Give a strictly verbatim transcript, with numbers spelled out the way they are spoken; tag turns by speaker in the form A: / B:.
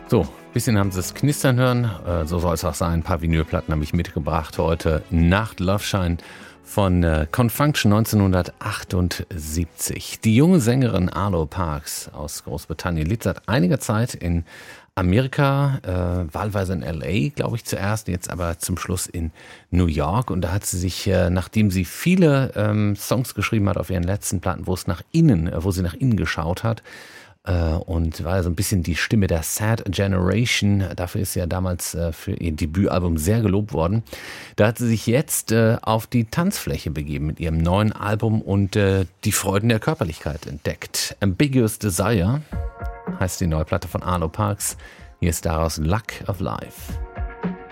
A: So, ein bisschen haben sie es knistern hören. Äh, so soll es auch sein. Ein paar Vinylplatten habe ich mitgebracht heute. Nacht Loveshine von äh, Confunction neunzehnhundertachtundsiebzig. Die junge Sängerin Arlo Parks aus Großbritannien lebt seit einiger Zeit in Amerika, äh, wahlweise in L A, glaube ich zuerst, jetzt aber zum Schluss in New York. Und da hat sie sich, äh, nachdem sie viele ähm, Songs geschrieben hat auf ihren letzten Platten, wo es nach innen, äh, wo sie nach innen geschaut hat, und war so ein bisschen die Stimme der Sad Generation. Dafür ist sie ja damals äh, für ihr Debütalbum sehr gelobt worden. Da hat sie sich jetzt äh, auf die Tanzfläche begeben mit ihrem neuen Album und äh, die Freuden der Körperlichkeit entdeckt. Ambiguous Desire heißt die neue Platte von Arlo Parks. Hier ist daraus Luck of Life.